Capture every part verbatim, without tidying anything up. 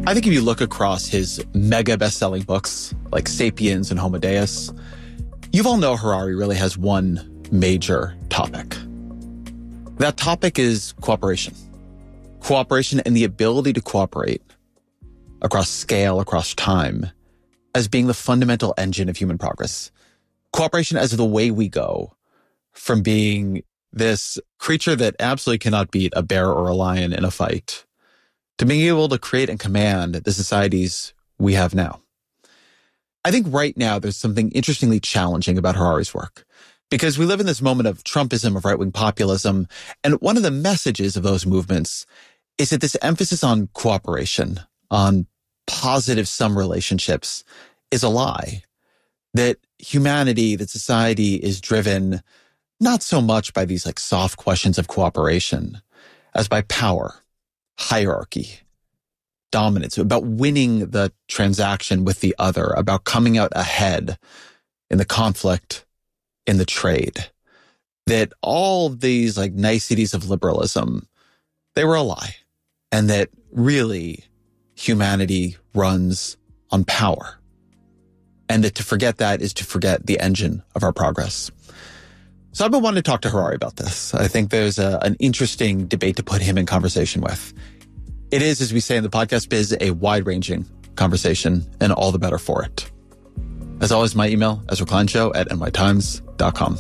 I think if you look across his mega best-selling books like Sapiens and Homo Deus, Yuval Noah Harari really has one major topic. That topic is cooperation. Cooperation and the ability to cooperate across scale, across time, as being the fundamental engine of human progress. Cooperation as the way we go from being this creature that absolutely cannot beat a bear or a lion in a fight to being able to create and command the societies we have now. I think right now there's something interestingly challenging about Harari's work because we live in this moment of Trumpism, of right-wing populism, and one of the messages of those movements is that this emphasis on cooperation, on positive sum relationships, is a lie. That humanity, that society is driven not so much by these like soft questions of cooperation as by power, hierarchy, dominance, about winning the transaction with the other, about coming out ahead in the conflict, in the trade. That all these like niceties of liberalism, they were a lie. And that really humanity runs on power. And that to forget that is to forget the engine of our progress. So I've been wanting to talk to Harari about this. I think there's a, an interesting debate to put him in conversation with. It is, as we say in the podcast biz, a wide-ranging conversation, and all the better for it. As always, my email, Ezra Klein Show at n y times dot com.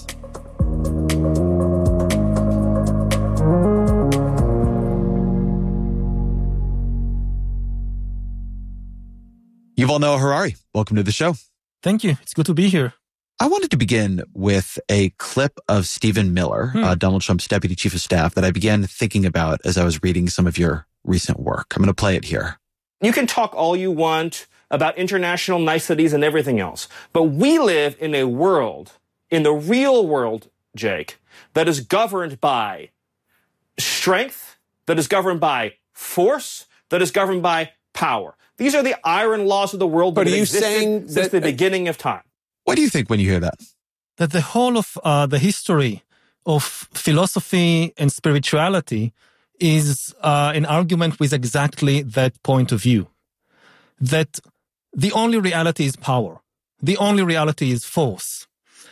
Yuval Noah Harari, welcome to the show. Thank you. It's good to be here. I wanted to begin with a clip of Stephen Miller, hmm. uh, Donald Trump's deputy chief of staff, that I began thinking about as I was reading some of your recent work. I'm going to play it here. You can talk all you want about international niceties and everything else, but we live in a world, in the real world, Jake, that is governed by strength, that is governed by force, that is governed by power. These are the iron laws of the world that have existed since the beginning of time. What do you think when you hear that? That the whole of uh, the history of philosophy and spirituality is uh, an argument with exactly that point of view. That the only reality is power. The only reality is force.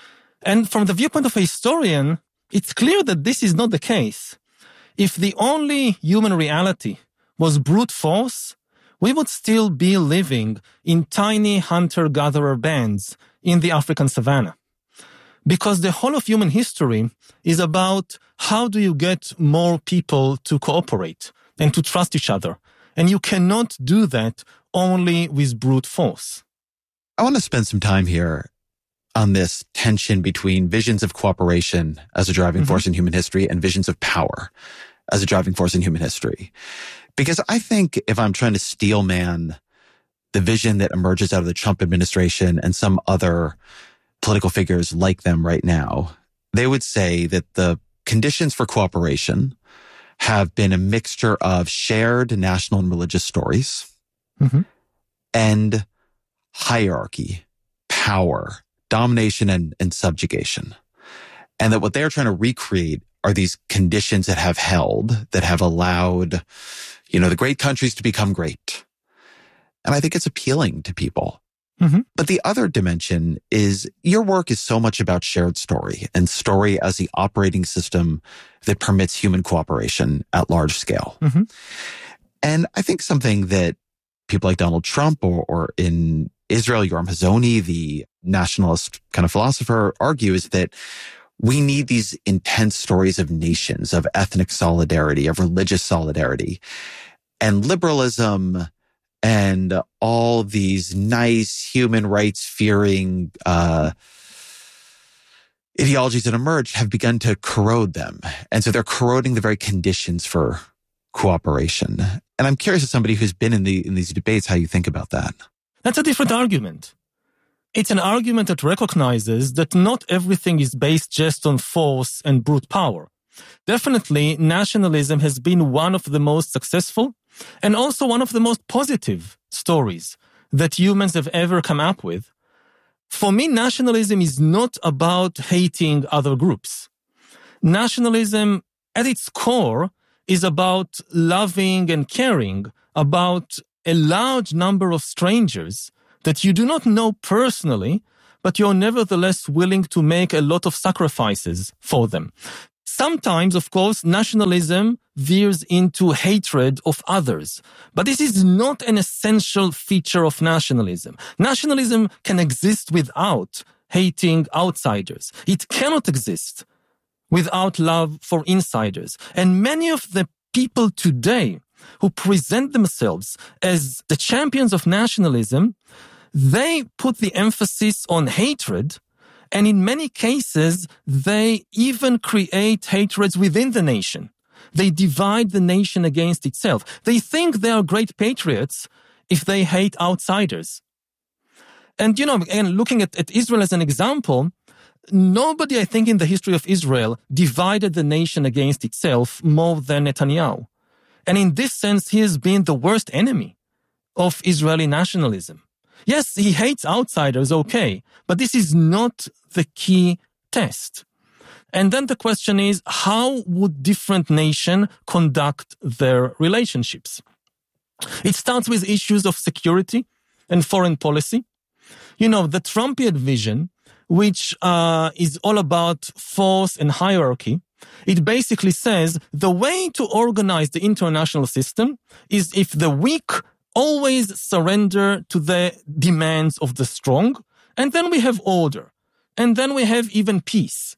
And from the viewpoint of a historian, it's clear that this is not the case. If the only human reality was brute force, we would still be living in tiny hunter-gatherer bands in the African savannah. Because the whole of human history is about how do you get more people to cooperate and to trust each other. And you cannot do that only with brute force. I want to spend some time here on this tension between visions of cooperation as a driving mm-hmm. force in human history and visions of power as a driving force in human history. Because I think if I'm trying to steel man the vision that emerges out of the Trump administration and some other political figures like them right now, they would say that the conditions for cooperation have been a mixture of shared national and religious stories mm-hmm. and hierarchy, power, domination, and, and subjugation. And that what they're trying to recreate are these conditions that have held, that have allowed, you know, the great countries to become great. And I think it's appealing to people. Mm-hmm. But the other dimension is your work is so much about shared story and story as the operating system that permits human cooperation at large scale. Mm-hmm. And I think something that people like Donald Trump or, or in Israel, Yoram Hazony, the nationalist kind of philosopher, argue is that we need these intense stories of nations, of ethnic solidarity, of religious solidarity. And liberalism and all these nice human rights-fearing uh, ideologies that emerged have begun to corrode them. And so they're corroding the very conditions for cooperation. And I'm curious as somebody who's been in the in these debates, how you think about that. That's a different argument. It's an argument that recognizes that not everything is based just on force and brute power. Definitely, nationalism has been one of the most successful and also one of the most positive stories that humans have ever come up with. For me, nationalism is not about hating other groups. Nationalism, at its core, is about loving and caring about a large number of strangers that you do not know personally, but you're nevertheless willing to make a lot of sacrifices for them. Sometimes, of course, nationalism veers into hatred of others. But this is not an essential feature of nationalism. Nationalism can exist without hating outsiders. It cannot exist without love for insiders. And many of the people today who present themselves as the champions of nationalism, they put the emphasis on hatred. And in many cases, they even create hatreds within the nation. They divide the nation against itself. They think they are great patriots if they hate outsiders. And, you know, and looking at, at Israel as an example, nobody, I think, in the history of Israel divided the nation against itself more than Netanyahu. And in this sense, he has been the worst enemy of Israeli nationalism. Yes, he hates outsiders, okay, but this is not the key test. And then the question is, how would different nations conduct their relationships? It starts with issues of security and foreign policy. You know, the Trumpian vision, which uh, is all about force and hierarchy, it basically says the way to organize the international system is if the weak always surrender to the demands of the strong, and then we have order, and then we have even peace.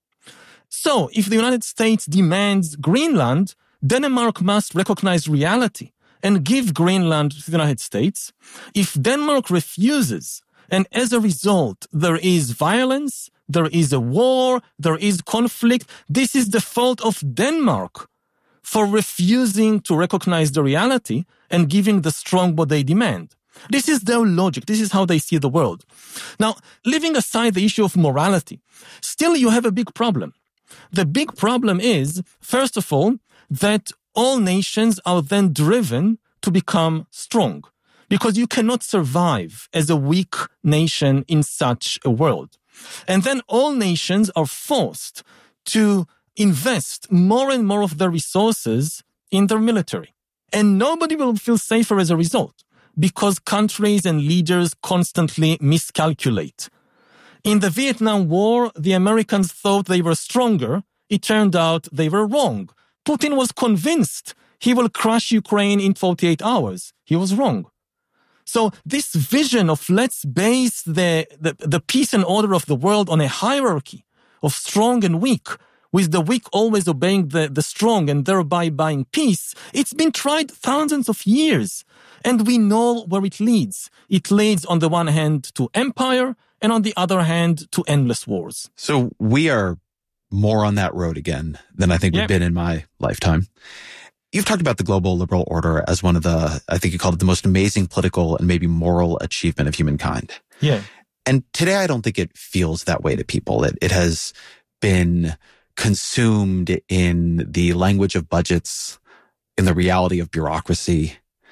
So, if the United States demands Greenland, Denmark must recognize reality and give Greenland to the United States. If Denmark refuses, and as a result, there is violence, there is a war, there is conflict, this is the fault of Denmark for refusing to recognize the reality and giving the strong what they demand. This is their logic. This is how they see the world. Now, leaving aside the issue of morality, still you have a big problem. The big problem is, first of all, that all nations are then driven to become strong, because you cannot survive as a weak nation in such a world. And then all nations are forced to invest more and more of their resources in their military. And nobody will feel safer as a result, because countries and leaders constantly miscalculate. In the Vietnam War, the Americans thought they were stronger. It turned out they were wrong. Putin was convinced he will crush Ukraine in forty-eight hours. He was wrong. So this vision of let's base the, the, the peace and order of the world on a hierarchy of strong and weak, with the weak always obeying the, the strong and thereby buying peace, it's been tried thousands of years. And we know where it leads. It leads on the one hand to empire, and on the other hand to endless wars. So we are more on that road again than I think Yep. we've been in my lifetime. You've talked about the global liberal order as one of the, I think you called it the most amazing political and maybe moral achievement of humankind. Yeah. And today I don't think it feels that way to people. It, it has been consumed in the language of budgets, in the reality of bureaucracy.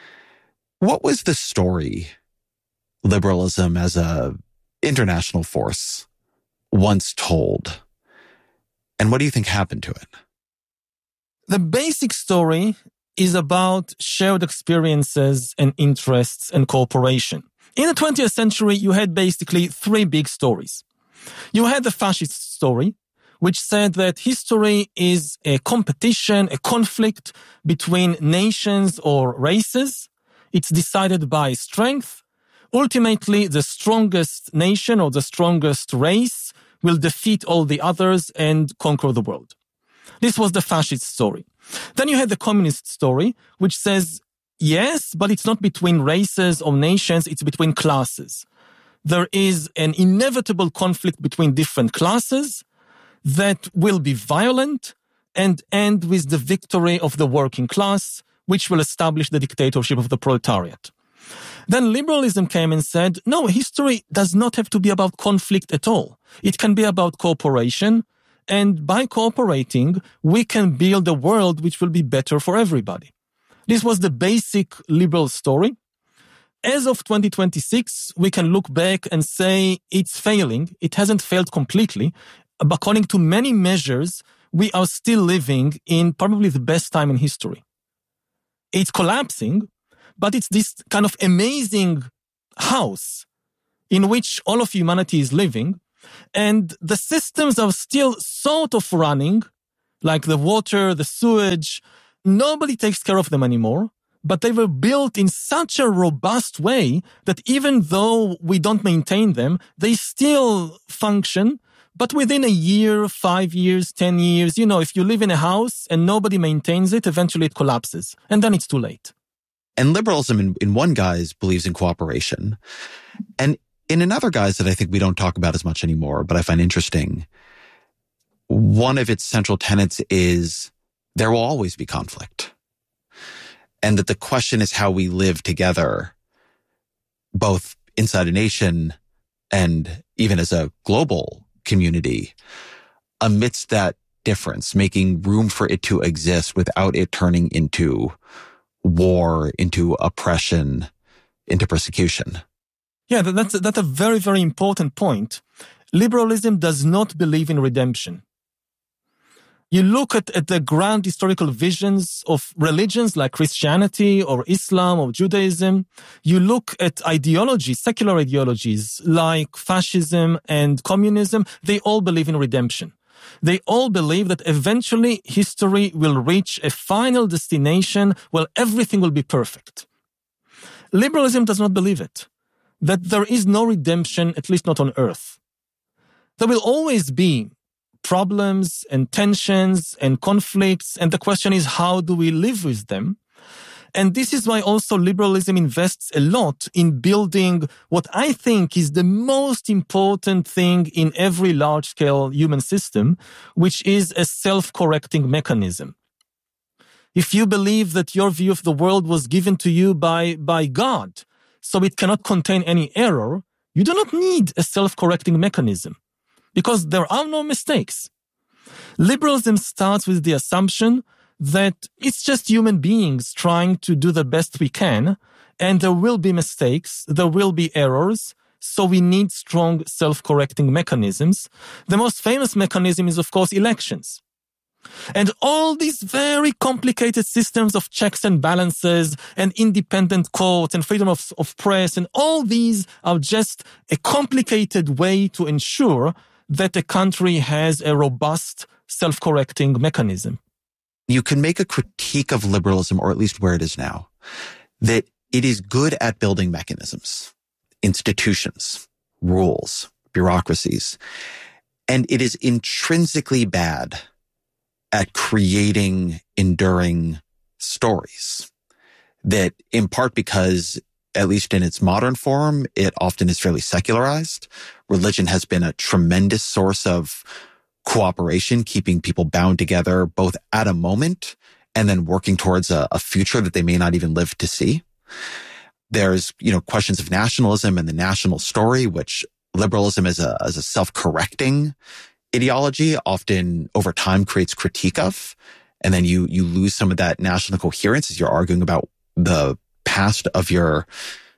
What was the story liberalism as a international force once told? And what do you think happened to it? The basic story is about shared experiences and interests and cooperation. In the twentieth century, you had basically three big stories. You had the fascist story, which said that history is a competition, a conflict between nations or races. It's decided by strength. Ultimately, the strongest nation or the strongest race will defeat all the others and conquer the world. This was the fascist story. Then you had the communist story, which says, yes, but it's not between races or nations, it's between classes. There is an inevitable conflict between different classes that will be violent and end with the victory of the working class, which will establish the dictatorship of the proletariat. Then liberalism came and said, no, history does not have to be about conflict at all. It can be about cooperation, and by cooperating, we can build a world which will be better for everybody. This was the basic liberal story. As of twenty twenty-six, we can look back and say it's failing. It hasn't failed completely. According to many measures, we are still living in probably the best time in history. It's collapsing, but it's this kind of amazing house in which all of humanity is living, and the systems are still sort of running, like the water, the sewage. Nobody takes care of them anymore, but they were built in such a robust way that even though we don't maintain them, they still function. But within a year, five years, ten years, you know, if you live in a house and nobody maintains it, eventually it collapses. And then it's too late. And liberalism in, in one guise believes in cooperation. And in another guise that I think we don't talk about as much anymore, but I find interesting, one of its central tenets is there will always be conflict. And that the question is how we live together, both inside a nation and even as a global community, amidst that difference, making room for it to exist without it turning into war, into oppression, into persecution. Yeah, that's, that's a very, very important point. Liberalism does not believe in redemption. You look at, at the grand historical visions of religions like Christianity or Islam or Judaism. You look at ideologies, secular ideologies like fascism and communism. They all believe in redemption. They all believe that eventually history will reach a final destination where everything will be perfect. Liberalism does not believe it, that there is no redemption, at least not on earth. There will always be problems and tensions and conflicts, and the question is, how do we live with them? And this is why also liberalism invests a lot in building what I think is the most important thing in every large-scale human system, which is a self-correcting mechanism. If you believe that your view of the world was given to you by, by God, so it cannot contain any error, you do not need a self-correcting mechanism, because there are no mistakes. Liberalism starts with the assumption that it's just human beings trying to do the best we can, and there will be mistakes, there will be errors, so we need strong self-correcting mechanisms. The most famous mechanism is, of course, elections. And all these very complicated systems of checks and balances and independent courts and freedom of, of press, and all these are just a complicated way to ensure that a country has a robust self-correcting mechanism. You can make a critique of liberalism, or at least where it is now, that it is good at building mechanisms, institutions, rules, bureaucracies, and it is intrinsically bad at creating enduring stories. That in part because, at least in its modern form, it often is fairly secularized. Religion has been a tremendous source of cooperation, keeping people bound together both at a moment and then working towards a, a future that they may not even live to see. There's, you know, questions of nationalism and the national story, which liberalism as a, as a self-correcting ideology often over time creates critique of. And then you, you lose some of that national coherence as you're arguing about the past of your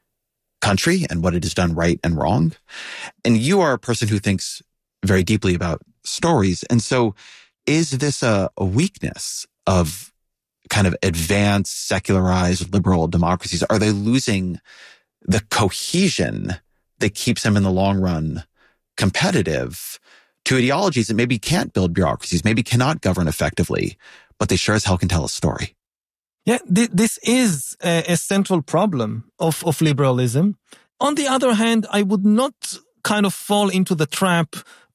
country and what it has done right and wrong. And you are a person who thinks very deeply about stories. And so is this a, a weakness of kind of advanced, secularized, liberal democracies? Are they losing the cohesion that keeps them in the long run competitive to ideologies that maybe can't build bureaucracies, maybe cannot govern effectively, but they sure as hell can tell a story? Yeah, th- this is a, a central problem of, of liberalism. On the other hand, I would not kind of fall into the trap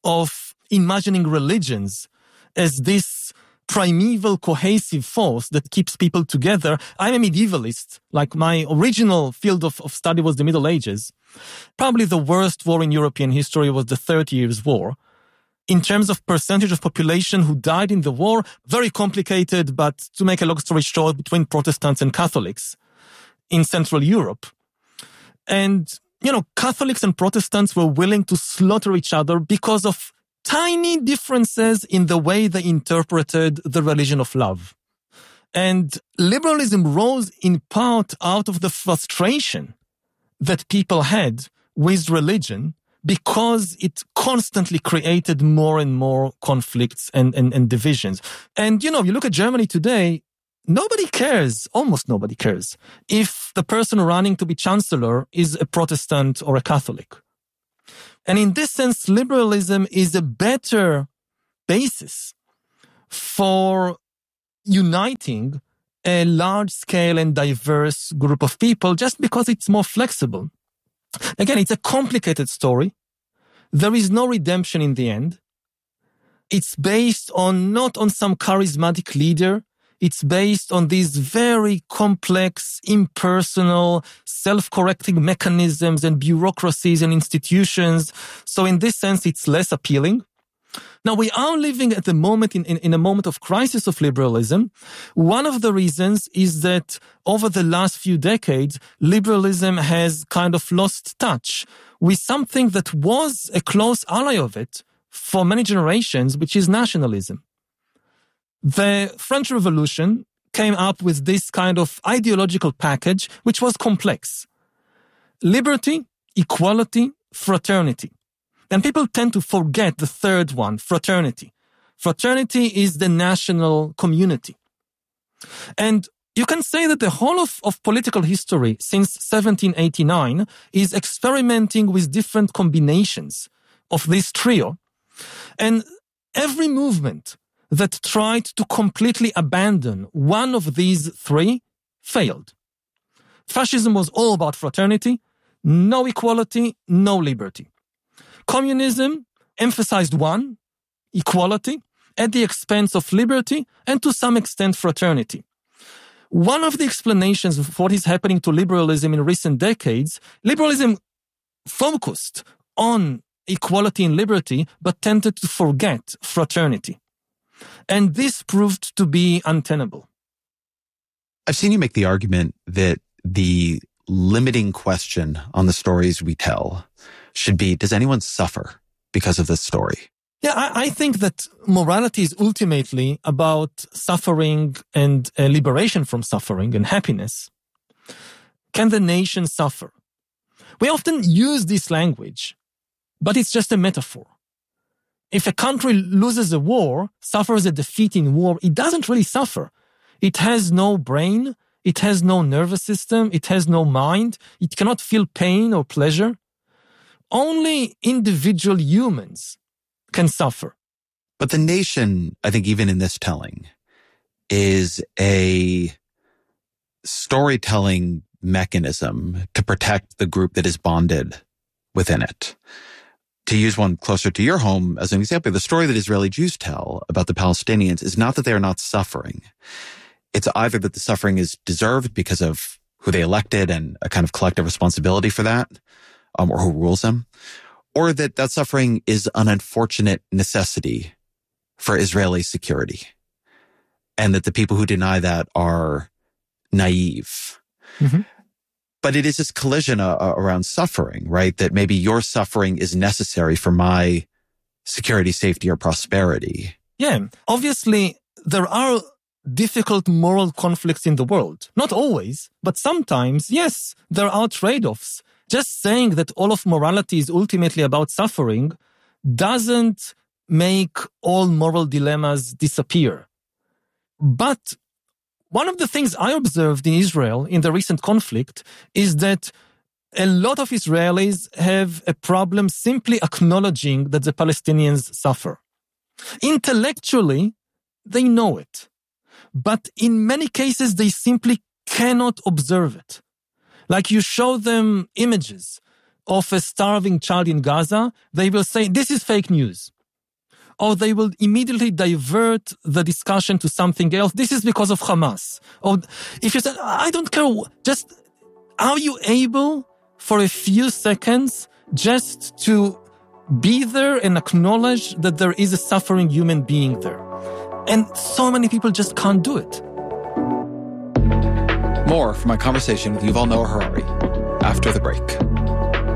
of imagining religions as this primeval cohesive force that keeps people together. I'm a medievalist. Like, my original field of, of study was the Middle Ages. Probably the worst war in European history was the Thirty Years' War. In terms of percentage of population who died in the war, very complicated, but to make a long story short, between Protestants and Catholics in Central Europe. And, you know, Catholics and Protestants were willing to slaughter each other because of tiny differences in the way they interpreted the religion of love. And liberalism rose in part out of the frustration that people had with religion, because it constantly created more and more conflicts and, and, and divisions. And, you know, you look at Germany today, nobody cares, almost nobody cares, if the person running to be chancellor is a Protestant or a Catholic. And in this sense, liberalism is a better basis for uniting a large-scale and diverse group of people just because it's more flexible. Again, it's a complicated story. There is no redemption in the end. It's based on, not on some charismatic leader. It's based on these very complex, impersonal, self-correcting mechanisms and bureaucracies and institutions. So in this sense, it's less appealing. Now, we are living at the moment in, in, in a moment of crisis of liberalism. One of the reasons is that over the last few decades, liberalism has kind of lost touch with something that was a close ally of it for many generations, which is nationalism. The French Revolution came up with this kind of ideological package, which was complex. Liberty, equality, fraternity. And people tend to forget the third one, fraternity. Fraternity is the national community. And you can say that the whole of, of political history since seventeen eighty-nine is experimenting with different combinations of this trio. And every movement that tried to completely abandon one of these three failed. Fascism was all about fraternity, no equality, no liberty. Communism emphasized one, equality, at the expense of liberty and to some extent fraternity. One of the explanations of what is happening to liberalism in recent decades, liberalism focused on equality and liberty, but tended to forget fraternity. And this proved to be untenable. I've seen you make the argument that the limiting question on the stories we tell should be, does anyone suffer because of this story? Yeah, I, I think that morality is ultimately about suffering and uh, liberation from suffering and happiness. Can the nation suffer? We often use this language, but it's just a metaphor. If a country loses a war, suffers a defeat in war, it doesn't really suffer. It has no brain, it has no nervous system, it has no mind, it cannot feel pain or pleasure. Only individual humans can suffer. But the nation, I think even in this telling, is a storytelling mechanism to protect the group that is bonded within it. To use one closer to your home as an example, the story that Israeli Jews tell about the Palestinians is not that they are not suffering. It's either that the suffering is deserved because of who they elected and a kind of collective responsibility for that, um, or who rules them, or that that suffering is an unfortunate necessity for Israeli security, and that the people who deny that are naive. Mm-hmm. But it is this collision uh, around suffering, right? That maybe your suffering is necessary for my security, safety, or prosperity. Yeah, obviously there are difficult moral conflicts in the world. Not always, but sometimes, yes, there are trade-offs. Just saying that all of morality is ultimately about suffering doesn't make all moral dilemmas disappear. But one of the things I observed in Israel in the recent conflict is that a lot of Israelis have a problem simply acknowledging that the Palestinians suffer. Intellectually, they know it. But in many cases, they simply cannot observe it. Like you show them images of a starving child in Gaza, they will say, this is fake news. Or they will immediately divert the discussion to something else. This is because of Hamas. Or if you say, I don't care, just are you able for a few seconds just to be there and acknowledge that there is a suffering human being there? And so many people just can't do it. More from my conversation with Yuval Noah Harari after the break.